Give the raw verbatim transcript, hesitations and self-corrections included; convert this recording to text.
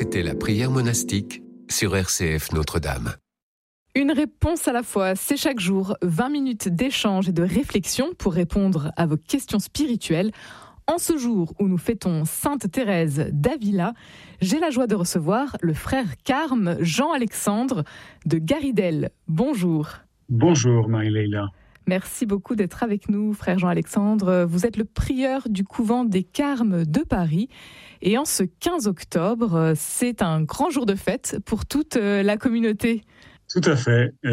C'était la prière monastique sur R C F Notre-Dame. Une réponse à la fois, c'est chaque jour vingt minutes d'échange et de réflexion pour répondre à vos questions spirituelles. En ce jour où nous fêtons Sainte Thérèse d'Avila, j'ai la joie de recevoir le frère Carme Jean-Alexandre de Garidel. Bonjour. Bonjour Marie-Leila. Merci beaucoup d'être avec nous, frère Jean-Alexandre. Vous êtes le prieur du couvent des Carmes de Paris. Et en ce quinze octobre, c'est un grand jour de fête pour toute la communauté. Tout à fait.